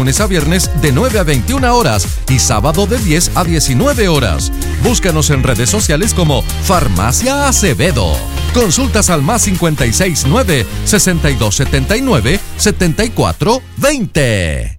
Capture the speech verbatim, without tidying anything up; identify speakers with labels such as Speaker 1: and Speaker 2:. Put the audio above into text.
Speaker 1: lunes a viernes de nueve a veintiuna horas y sábado de diez a diecinueve horas. Búscanos en redes sociales como Farmacia Acevedo. Consultas al más cincuenta y seis nueve, sesenta y dos setenta y nueve, setenta y cuatro veinte.